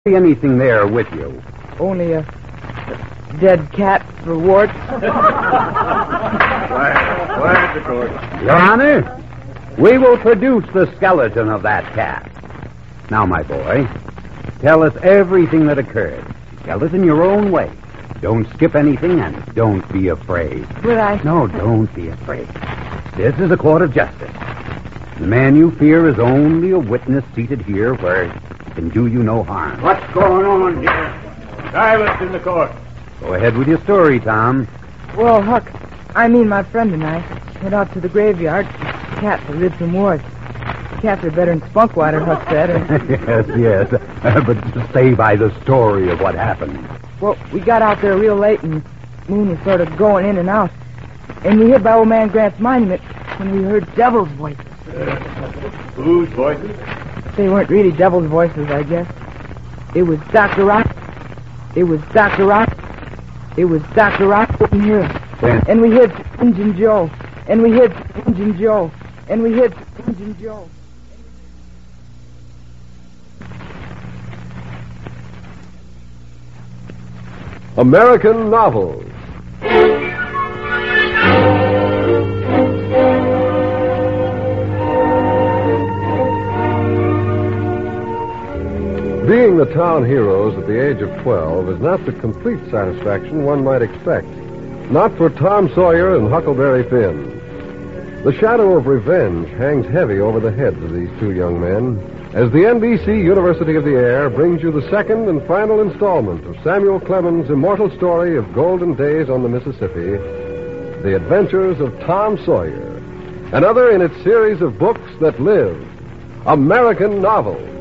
anything there with you? Only a dead cat for warts. Quiet the court. Your Honor, we will produce the skeleton of that cat. Now, my boy, tell us everything that occurred. Tell it in your own way. Don't skip anything and don't be afraid. But I... No, don't be afraid. This is a court of justice. The man you fear is only a witness seated here where he can do you no harm. What's going on here? Silence in the court. Go ahead with your story, Tom. Well, Huck, my friend and I went out to the graveyard. The cat that lived some wars. Cats are better than Spunkwater, Huck said. Yes. But stay by the story of what happened. Well, we got out there real late, and the moon was sort of going in and out. And we hid by old man Grant's monument when we heard devil's voices. Whose voices? They weren't really devil's voices, I guess. It was Dr. Rock. It was Dr. Rock. It was Dr. Rock in here. And we hid Injun Joe. And we hid Injun Joe. And we hid Injun Joe. American Novels. Being the town heroes at the age of 12 is not the complete satisfaction one might expect. Not for Tom Sawyer and Huckleberry Finn. The shadow of revenge hangs heavy over the heads of these two young men as the NBC University of the Air brings you the second and final installment of Samuel Clemens' immortal story of golden days on the Mississippi, The Adventures of Tom Sawyer, another in its series of books that live, American Novels.